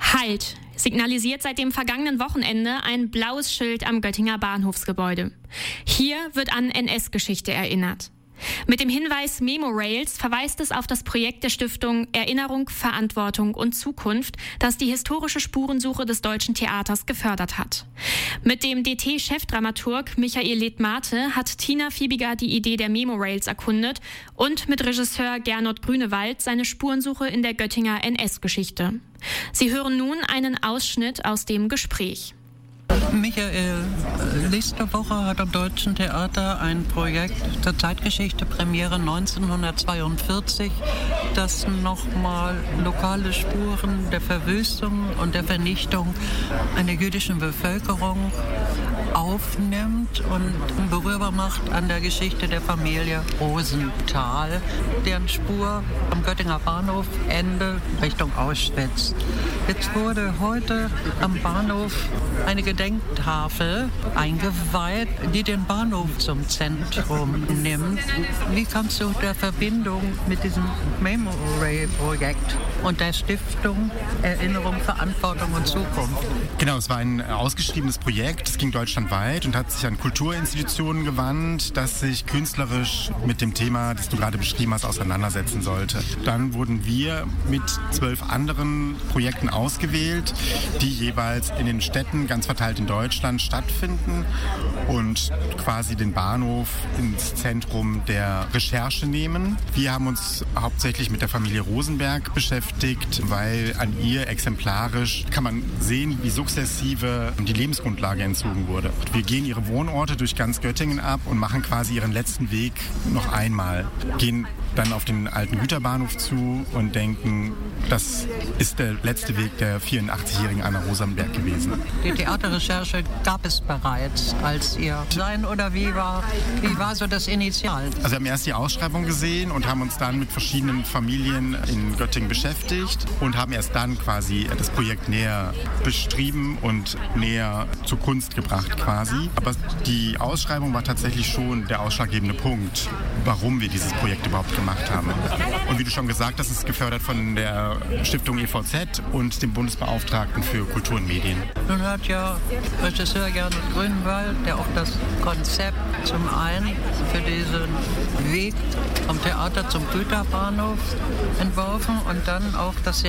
Halt signalisiert seit dem vergangenen Wochenende ein blaues Schild am Göttinger Bahnhofsgebäude. Hier wird an NS-Geschichte erinnert. Mit dem Hinweis Memorails verweist es auf das Projekt der Stiftung Erinnerung, Verantwortung und Zukunft, das die historische Spurensuche des deutschen Theaters gefördert hat. Mit dem DT-Chefdramaturg Michael Letmate hat Tina Fiebiger die Idee der Memorails erkundet und mit Regisseur Gernot Grünewald seine Spurensuche in der Göttinger NS-Geschichte. Sie hören nun einen Ausschnitt aus dem Gespräch. Michael, letzte Woche hat am Deutschen Theater ein Projekt zur Zeitgeschichte Premiere 1942, das nochmal lokale Spuren der Verwüstung und der Vernichtung einer jüdischen Bevölkerung aufnimmt und berührbar macht an der Geschichte der Familie Rosenthal, deren Spur am Göttinger Bahnhof Ende Richtung Auschwitz. Jetzt wurde heute am Bahnhof eine Gedenktafel eingeweiht, die den Bahnhof zum Zentrum nimmt. Wie kannst du der Verbindung mit diesem Memory-Projekt und der Stiftung Erinnerung, Verantwortung und Zukunft? Genau, es war ein ausgeschriebenes Projekt. Es ging deutschlandweit und hat sich an Kulturinstitutionen gewandt, das sich künstlerisch mit dem Thema, das du gerade beschrieben hast, auseinandersetzen sollte. Dann wurden wir mit 12 anderen Projekten ausgewählt, die jeweils in den Städten, ganz verteilt in Deutschland, stattfinden und quasi den Bahnhof ins Zentrum der Recherche nehmen. Wir haben uns hauptsächlich mit der Familie Rosenberg beschäftigt, weil an ihr exemplarisch kann man sehen, wie sukzessive die Lebensgrundlage entzogen wurde. Wir gehen ihre Wohnorte durch ganz Göttingen ab und machen quasi ihren letzten Weg noch einmal. Gehen dann auf den alten Güterbahnhof zu und denken, das ist der letzte Weg der 84-jährigen Anna Rosenberg gewesen. Die Theaterrecherche gab es bereits, als ihr sein oder wie war so das Initial? Also wir haben erst die Ausschreibung gesehen und haben uns dann mit verschiedenen Familien in Göttingen beschäftigt und haben erst dann quasi das Projekt näher beschrieben und näher zur Kunst gebracht quasi. Aber die Ausschreibung war tatsächlich schon der ausschlaggebende Punkt, warum wir dieses Projekt überhaupt gemacht haben. Und wie du schon gesagt hast, ist es gefördert von der Stiftung EVZ und dem Bundesbeauftragten für Kultur und Medien. Nun hat ja Regisseur Gernot Grünewald, der auch das Konzept zum einen für diesen Weg vom Theater zum Güterbahnhof entworfen und dann auch das